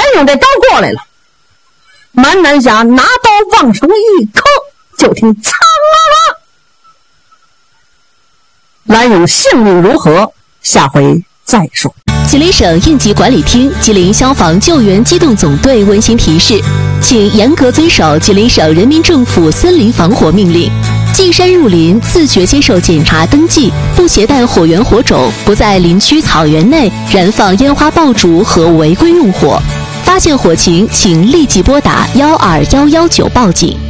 用这刀过来了。满南侠拿刀往手一刻，就听苍啊！蓝勇性命如何？下回再说。 吉林省应急管理厅、吉林消防救援机动总队温馨提示，请严格遵守吉林省人民政府森林防火命令。进山入林，自觉接受检查登记，不携带火源火种，不在林区草原内燃放烟花爆竹和违规用火。发现火情，请立即拨打12119报警。